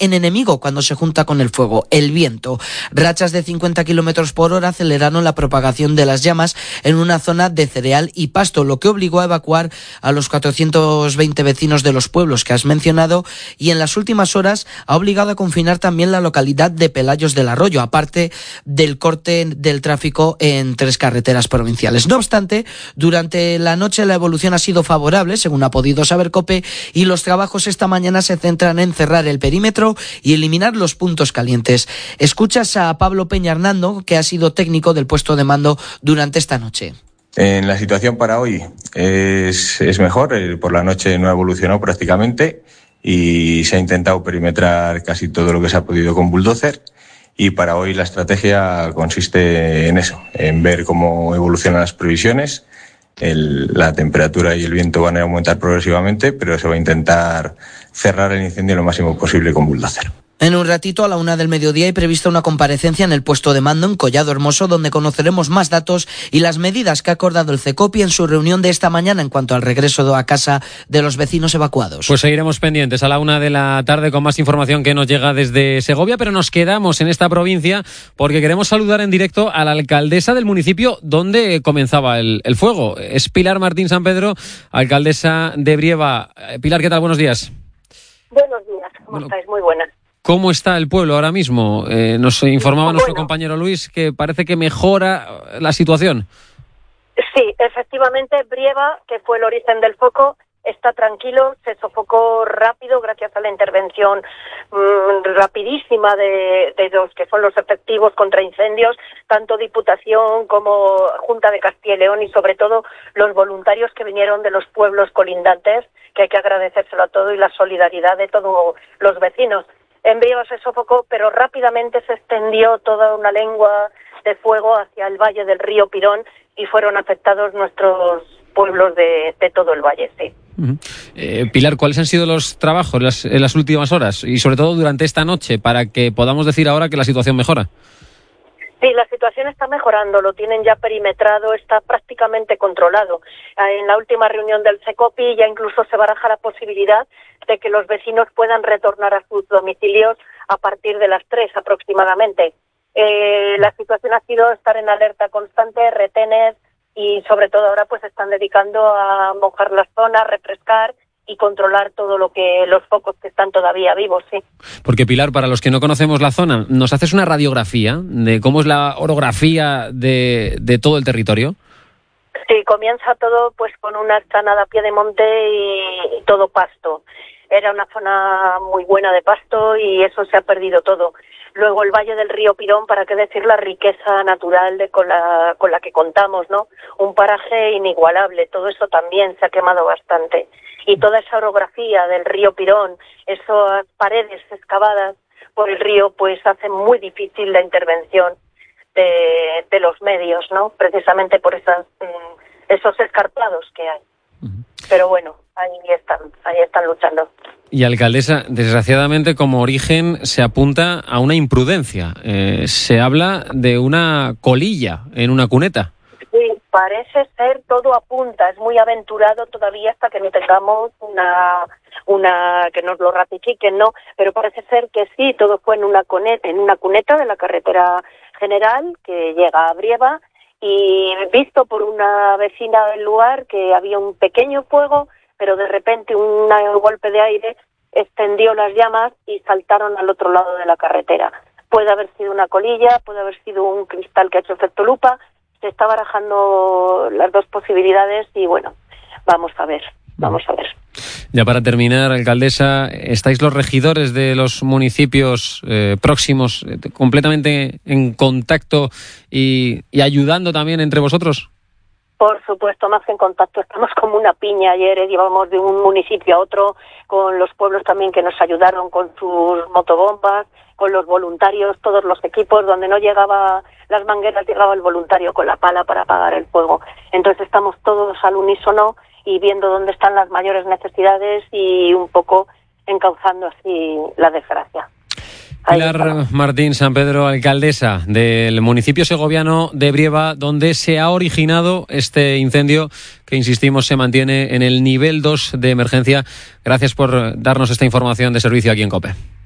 en enemigo cuando se junta con el fuego, el viento. Rachas de 50 kilómetros por hora aceleraron la propagación de las llamas en una zona de cereal y pasto, lo que obligó a evacuar a los 420 vecinos de los pueblos que has mencionado, y en las últimas horas ha obligado a confinar también la localidad de Pelayos del Arroyo, aparte del corte del tráfico en 3 carreteras provinciales. No obstante, durante la noche la evolución ha sido favorable, según ha podido saber COPE, y los trabajos esta mañana se centran en cerrar el perímetro y eliminar los puntos calientes. Escuchas a Pablo Peña Hernando, que ha sido técnico del puesto de mando durante esta noche. En la situación para hoy es mejor, por la noche no ha evolucionado prácticamente y se ha intentado perimetrar casi todo lo que se ha podido con bulldozer, y para hoy la estrategia consiste en eso, en ver cómo evolucionan las previsiones. La temperatura y el viento van a aumentar progresivamente, pero se va a intentar cerrar el incendio lo máximo posible con bulldozer. En un ratito, a la 1 del mediodía, hay prevista una comparecencia en el puesto de mando en Collado Hermoso, donde conoceremos más datos y las medidas que ha acordado el CECOPI en su reunión de esta mañana en cuanto al regreso a casa de los vecinos evacuados. Pues seguiremos pendientes a la 1 de la tarde con más información que nos llega desde Segovia, pero nos quedamos en esta provincia porque queremos saludar en directo a la alcaldesa del municipio donde comenzaba el fuego. Es Pilar Martín Sampedro, alcaldesa de Brieva. Pilar, ¿qué tal? Buenos días. Buenos días, ¿cómo estáis? Muy buenas. ¿Cómo está el pueblo ahora mismo? Nos informaba nuestro compañero Luis que parece que mejora la situación. Sí, efectivamente, Brieva, que fue el origen del foco, está tranquilo, se sofocó rápido gracias a la intervención rapidísima de los que son los efectivos contra incendios, tanto Diputación como Junta de Castilla y León, y sobre todo los voluntarios que vinieron de los pueblos colindantes, que hay que agradecérselo a todo, y la solidaridad de todos los vecinos. En Brieva se sofocó, pero rápidamente se extendió toda una lengua de fuego hacia el valle del río Pirón y fueron afectados nuestros pueblos de todo el valle, sí. Pilar, ¿cuáles han sido los trabajos en las últimas horas y sobre todo durante esta noche para que podamos decir ahora que la situación mejora? Sí, la situación está mejorando, lo tienen ya perimetrado, está prácticamente controlado. En la última reunión del CECOPI ya incluso se baraja la posibilidad de que los vecinos puedan retornar a sus domicilios a partir de las 3 aproximadamente. La situación ha sido estar en alerta constante, retenes, y sobre todo ahora pues están dedicando a mojar las zonas, refrescar y controlar todo lo que los focos que están todavía vivos, sí. Porque Pilar, para los que no conocemos la zona, ¿nos haces una radiografía de cómo es la orografía de todo el territorio? Sí, comienza todo pues con una explanada a pie de monte y todo pasto. Era una zona muy buena de pasto y eso se ha perdido todo. Luego el valle del río Pirón, para qué decir la riqueza natural con la que contamos, ¿no? Un paraje inigualable, todo eso también se ha quemado bastante. Y toda esa orografía del río Pirón, esas paredes excavadas por el río, pues hacen muy difícil la intervención de los medios, ¿no? Precisamente por esos escarpados que hay. Pero bueno, ahí están luchando. Y alcaldesa, desgraciadamente como origen se apunta a una imprudencia. Se habla de una colilla en una cuneta. Sí, parece ser, todo apunta, es muy aventurado todavía hasta que no tengamos una que nos lo ratifiquen, ¿no? Pero parece ser que sí, todo fue en una cuneta de la carretera general que llega a Brieva, y visto por una vecina del lugar que había un pequeño fuego, pero de repente un golpe de aire extendió las llamas y saltaron al otro lado de la carretera. Puede haber sido una colilla, puede haber sido un cristal que ha hecho efecto lupa. Se está barajando las dos posibilidades y bueno, vamos a ver. Ya para terminar, alcaldesa, ¿estáis los regidores de los municipios próximos completamente en contacto y ayudando también entre vosotros? Por supuesto, más que en contacto, estamos como una piña. Ayer íbamos de un municipio a otro, con los pueblos también que nos ayudaron con sus motobombas, con los voluntarios, todos los equipos, donde no llegaba las mangueras, llegaba el voluntario con la pala para apagar el fuego. Entonces estamos todos al unísono y viendo dónde están las mayores necesidades y un poco encauzando así la desgracia. Pilar Martín Sampedro, alcaldesa del municipio segoviano de Brieva, donde se ha originado este incendio que, insistimos, se mantiene en el nivel 2 de emergencia. Gracias por darnos esta información de servicio aquí en COPE.